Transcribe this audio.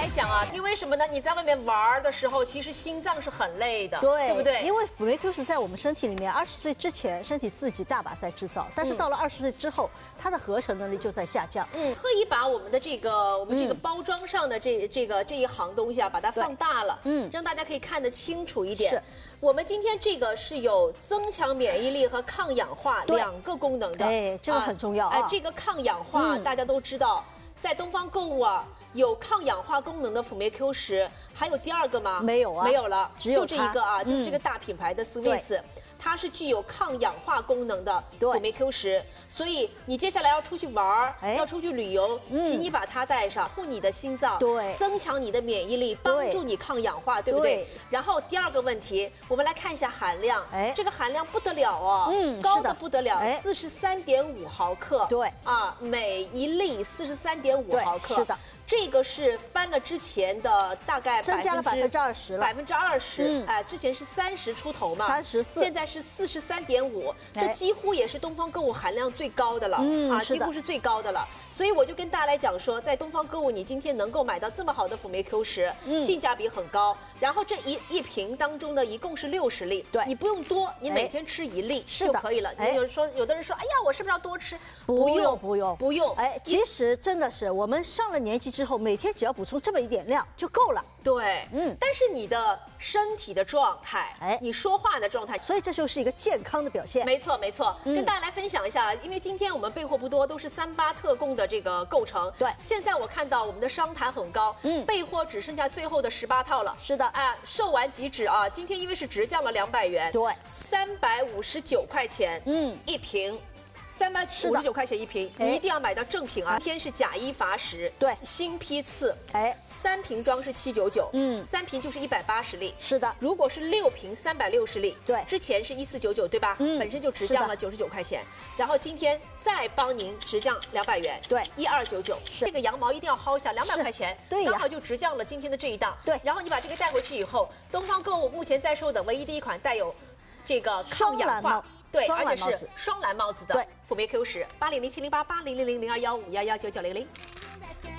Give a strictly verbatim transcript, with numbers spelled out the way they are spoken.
讲啊，因为什么呢？你在外面玩的时候，其实心脏是很累的， 对， 对不对？ 因为辅酶 Q 十在我们身体里面，二十岁之前身体自己大把在制造，但是到了二十岁之后，它的合成能力就在下降。 嗯，特意把我们的这个我们这个包装上的这这个这一行东西啊，把它放大了，嗯，让大家可以看得清楚一点。是。 我们今天这个是有增强免疫力和抗氧化两个功能的， 哎，这个很重要啊。 哎，这个抗氧化大家都知道，在东方购物啊有抗氧化功能的辅酶 Q 十，还有第二个吗？ 没有啊， 没有了， 只有就这一个啊，就是这个大品牌的 Swiss。 它是具有抗氧化功能的辅酶 Q 十，所以你接下来要出去玩儿，要出去旅游，请你把它带上，护你的心脏，对，增强你的免疫力，帮助你抗氧化，对不对？然后第二个问题，我们来看一下含量，哎，这个含量不得了哦，嗯，高的不得了，四十三点五毫克，对，啊，每一粒四十三点五毫克，是的。 这个是翻了之前的大概增加了百分之二十了， 百分之二十，哎，之前是三十出头嘛， 三十四， 现在是四十三点五，这几乎也是东方购物含量最高的了，嗯，啊，几乎是最高的了。所以我就跟大家来讲说，在东方购物，你今天能够买到这么好的辅酶 Q 十，嗯，性价比很高。然后这一一瓶当中呢，一共是六十粒，对，你不用多，你每天吃一粒就可以了。你有说有的人说，哎呀，我是不是要多吃？ 不用，不用， 不用。 哎，其实真的是我们上了年纪之后，每天只要补充这么一点量就够了。 对，嗯，但是你的身体的状态，哎，你说话的状态， 所以这就是一个健康的表现。 没错，没错，嗯、跟大家来分享一下，因为今天我们备货不多，都是三八特供的这个构成。对，现在我看到我们的商谈很高，嗯，备货只剩下最后的十八套了。是的，哎，售完即止啊！今天因为是直降了两百元，对，三百五十九块钱，嗯，一瓶。 三百五十九块钱一瓶，你一定要买到正品啊！今天是假一罚十，对，新批次，哎，三瓶装是七九九，嗯，三瓶就是一百八十粒，是的。如果是六瓶三百六十粒，对，之前是一四九九，对吧？嗯，本身就直降了九十九块钱，然后今天再帮您直降两百元，对，一二九九，这个羊毛一定要薅一下，两百块钱，对，刚好就直降了今天的这一档，对。然后你把这个带回去以后，东方购物目前在售的唯一的一款带有这个抗氧化。 对，而且是双蓝帽子的辅酶 Q 十，八零零七零八八零零零零二幺五幺幺九九零零。